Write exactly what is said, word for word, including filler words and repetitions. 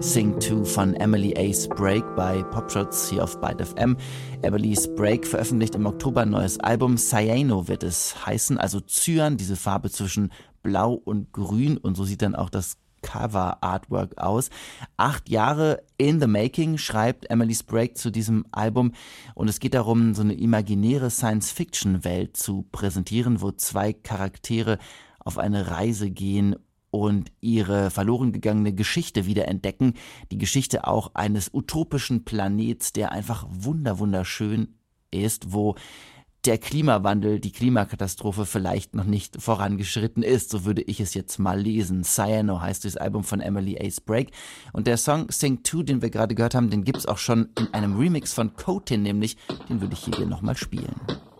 Sing two von Emily Ace Break bei Popschutz hier auf Byte F M. Emily's Break veröffentlicht im Oktober ein neues Album. Cyano wird es heißen, also Cyan, diese Farbe zwischen Blau und Grün, und so sieht dann auch das Cover-Artwork aus. Acht Jahre in the making, schreibt Emily's Break zu diesem Album, und es geht darum, so eine imaginäre Science-Fiction-Welt zu präsentieren, wo zwei Charaktere auf eine Reise gehen und ihre verloren gegangene Geschichte wiederentdecken. Die Geschichte auch eines utopischen Planets, der einfach wunder wunderschön ist, wo der Klimawandel, die Klimakatastrophe vielleicht noch nicht vorangeschritten ist. So würde ich es jetzt mal lesen. Cyano heißt das Album von Emily Ace Break. Und der Song Sing two, den wir gerade gehört haben, den gibt's auch schon in einem Remix von Cotin, nämlich, den würde ich hier nochmal spielen.